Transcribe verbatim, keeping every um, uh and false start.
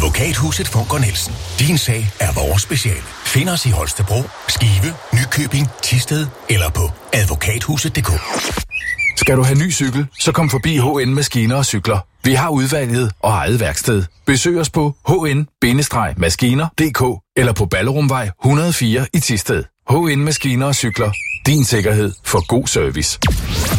Advokathuset Funker Nielsen. Din sag er vores speciale. Find os i Holstebro, Skive, Nykøbing, Thisted eller på advokathuset punktum d k. Skal du have ny cykel, så kom forbi H N Maskiner og Cykler. Vi har udvalget og eget værksted. Besøg os på h n maskiner punktum d k eller på Ballerumvej et hundrede og fire i Thisted. H N Maskiner og Cykler. Din sikkerhed for god service.